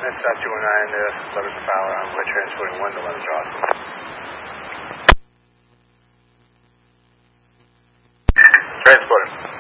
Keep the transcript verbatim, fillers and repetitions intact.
That's uh, two oh nine, uh, Levis Fowler. I'm uh, transporting one to Levis Austin. Transporter.